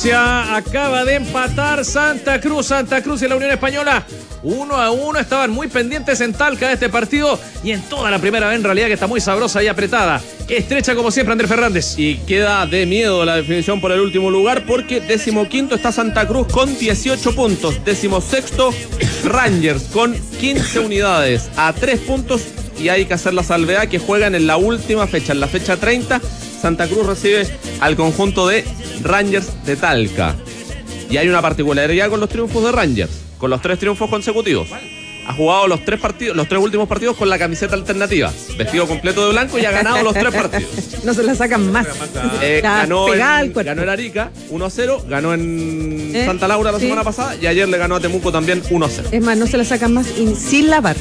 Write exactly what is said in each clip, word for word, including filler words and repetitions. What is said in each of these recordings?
Provincia. Acaba de empatar Santa Cruz. Santa Cruz y la Unión Española. Uno a uno, estaban muy pendientes en Talca de este partido y en toda la primera vez en realidad que está muy sabrosa y apretada. Estrecha como siempre Andrés Fernández. Y queda de miedo la definición por el último lugar porque decimoquinto está Santa Cruz con dieciocho puntos. Decimosexto Rangers con quince unidades a tres puntos y hay que hacer la salvedad que juegan en la última fecha, en la fecha treinta. Santa Cruz recibe al conjunto de Rangers de Talca. Y hay una particularidad con los triunfos de Rangers. Con los tres triunfos consecutivos. Ha jugado los tres partidos, los tres últimos partidos con la camiseta alternativa. Vestido completo de blanco y ha ganado los tres partidos. No se la sacan más. Eh, ganó, en, ganó en Arica uno a cero, ganó en eh, Santa Laura la sí. semana pasada y ayer le ganó a Temuco también uno a cero. Es más, no se la sacan más y sin lavar.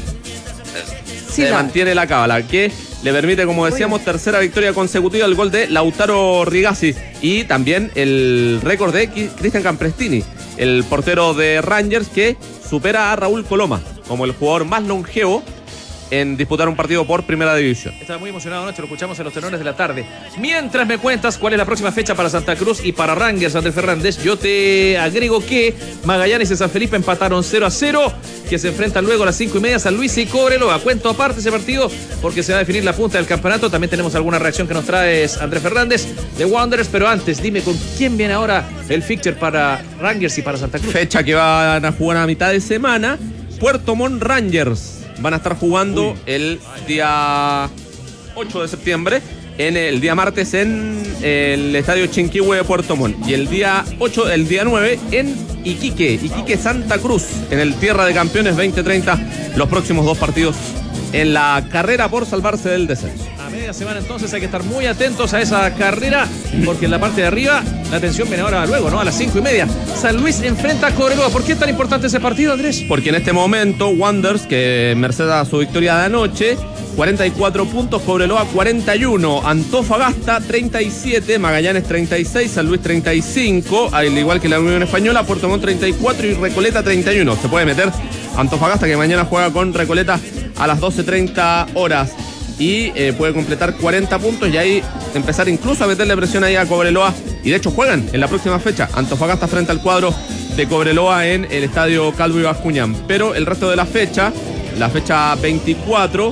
Se sin mantiene lavar. La cábala, que le permite, como decíamos, tercera victoria consecutiva, el gol de Lautaro Rigazzi y también el récord de Cristian Camprestini, el portero de Rangers, que supera a Raúl Coloma como el jugador más longevo en disputar un partido por primera división. Estaba muy emocionado anoche, lo escuchamos en los tenores de la tarde. Mientras me cuentas cuál es la próxima fecha para Santa Cruz y para Rangers, Andrés Fernández, yo te agrego que Magallanes y San Felipe empataron cero a cero, que se enfrentan luego a las cinco y media San Luis y Cobreloa. Cuento aparte ese partido porque se va a definir la punta del campeonato. También tenemos alguna reacción que nos traes, Andrés Fernández, de Wanderers, pero antes dime con quién viene ahora el fixture para Rangers y para Santa Cruz. Fecha que van a jugar a mitad de semana, Puerto Montt Rangers. Van a estar jugando Uy. el día ocho de septiembre, en el día martes en el estadio Chinquihue de Puerto Montt. Y el día ocho, el día nueve en Iquique, Iquique Santa Cruz, en el Tierra de Campeones veinte treinta, los próximos dos partidos en la carrera por salvarse del descenso. A media semana entonces hay que estar muy atentos a esa carrera, porque en la parte de arriba la atención viene ahora luego, ¿no? A las cinco y media. San Luis enfrenta a Cobreloa. ¿Por qué es tan importante ese partido, Andrés? Porque en este momento Wanderers, que merced a su victoria de anoche, cuarenta y cuatro puntos, Cobreloa cuarenta y uno, Antofagasta treinta y siete, Magallanes treinta y seis, San Luis treinta y cinco, al igual que la Unión Española, Puerto Montt treinta y cuatro y Recoleta treinta y uno. Se puede meter Antofagasta, que mañana juega con Recoleta a las doce treinta horas y eh, puede completar cuarenta puntos y ahí empezar incluso a meterle presión ahí a Cobreloa. Y de hecho juegan en la próxima fecha Antofagasta frente al cuadro de Cobreloa en el estadio Calvo y Bascuñán. Pero el resto de la fecha, la fecha veinticuatro,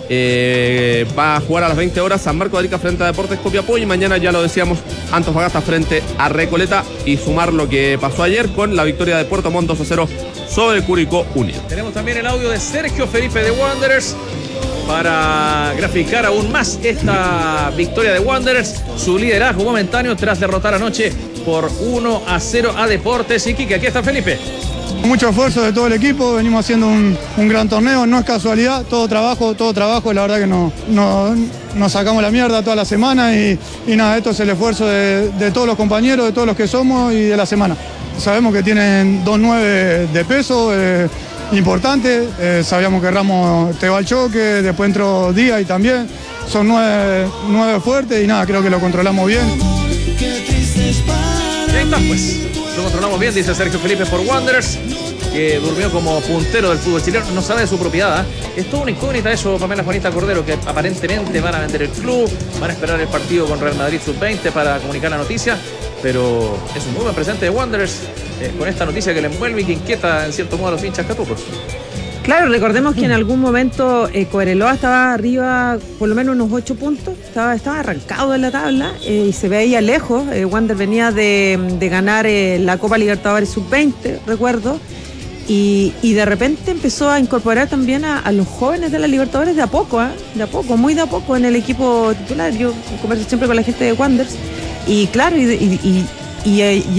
eh, va a jugar a las veinte horas San Marco de Arica frente a Deportes Copiapó y mañana, ya lo decíamos, Antofagasta frente a Recoleta, y sumar lo que pasó ayer con la victoria de Puerto Montt dos a cero sobre Curicó Unido. Tenemos también el audio de Sergio Felipe de Wanderers para graficar aún más esta victoria de Wanderers, su liderazgo momentáneo tras derrotar anoche por uno a cero a Deportes Iquique. Aquí está Felipe. Mucho esfuerzo de todo el equipo, venimos haciendo un, un gran torneo, no es casualidad, todo trabajo, todo trabajo, la verdad que no, no, nos sacamos la mierda toda la semana y, y nada, esto es el esfuerzo de, de todos los compañeros, de todos los que somos y de la semana. Sabemos que tienen dos nueve de peso, eh, importante, eh, sabíamos que Ramos te va al choque, después entró Díaz y también, son nueve, nueve fuertes y nada, creo que lo controlamos bien. Y ahí está pues, lo controlamos bien, dice Sergio Felipe por Wanderers, que durmió como puntero del fútbol chileno, no sabe de su propiedad, ¿eh? Es toda una incógnita eso, Pamela Juanita Cordero, que aparentemente van a vender el club, van a esperar el partido con Real Madrid sub veinte para comunicar la noticia, pero es un muy buen presente de Wanderers, eh, con esta noticia que le envuelve y que inquieta en cierto modo a los hinchas catucos. Claro, recordemos que en algún momento eh, Cobreloa estaba arriba por lo menos unos ocho puntos, estaba, estaba arrancado en la tabla eh, y se veía lejos. eh, Wander venía de, de ganar eh, la Copa Libertadores sub veinte, recuerdo, y, y de repente empezó a incorporar también a, a los jóvenes de la Libertadores de a poco, ¿eh? de a poco, muy de a poco en el equipo titular. Yo converso siempre con la gente de Wanderers y claro, y, y, y, y, y